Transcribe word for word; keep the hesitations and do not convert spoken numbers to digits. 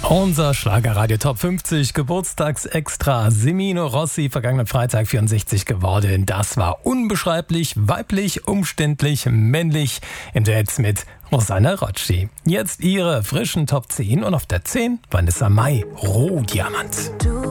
Unser Schlagerradio Top fünfzig Geburtstagsextra. Semino Rossi, vergangenen Freitag vierundsechzig geworden. Das war unbeschreiblich, weiblich, umständlich, männlich im Duett mit Rosanna Rocci. Jetzt ihre frischen Top zehn und auf der zehn Vanessa Mai, Rohdiamant.